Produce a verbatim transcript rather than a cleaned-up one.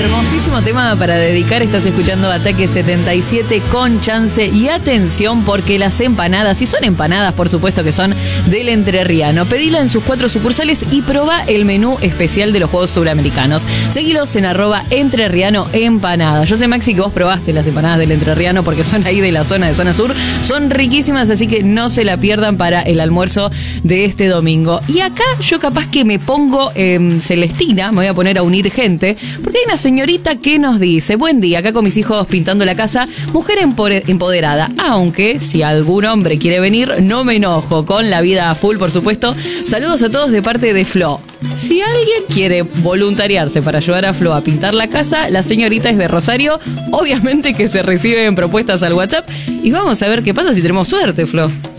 Hermosísimo tema para dedicar. Estás escuchando Ataque setenta y siete con Chance. Y atención, porque las empanadas, si son empanadas, por supuesto que son del Entrerriano. Pedila en sus cuatro sucursales y probá el menú especial de los Juegos Suramericanos. Seguilos en arroba Entrerriano Empanada. Yo sé, Maxi, que vos probaste las empanadas del Entrerriano porque son ahí de la zona de zona sur. Son riquísimas, así que no se la pierdan para el almuerzo de este domingo. Y acá yo capaz que me pongo eh, Celestina, me voy a poner a unir gente, porque hay una señorita que nos dice: buen día, acá con mis hijos pintando la casa, mujer empoderada, aunque si algún hombre quiere venir, no me enojo, con la vida a full, por supuesto. Saludos a todos de parte de Flo. Si alguien quiere voluntariarse para ayudar a Flo a pintar la casa, la señorita es de Rosario, obviamente que se reciben propuestas al WhatsApp y vamos a ver qué pasa si tenemos suerte, Flo.